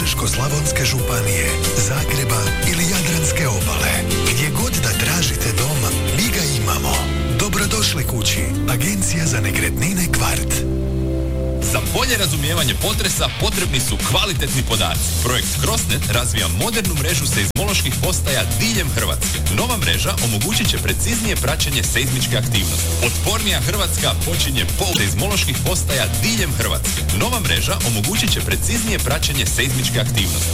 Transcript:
Požeško-slavonske županije, Zagreba ili Jadranske obale. Gdje god da tražite dom, mi ga imamo. Dobrodošli kući. Agencija za nekretnine Kvart. Za bolje razumijevanje potresa potrebni su kvalitetni podaci. Projekt Crossnet razvija modernu mrežu seizmoloških postaja diljem Hrvatske. Nova mreža omogućit će preciznije praćenje seizmičke aktivnosti. Otpornija Hrvatska počinje seizmoloških postaja diljem Hrvatske. Nova mreža omogućit će preciznije praćenje seizmičke aktivnosti.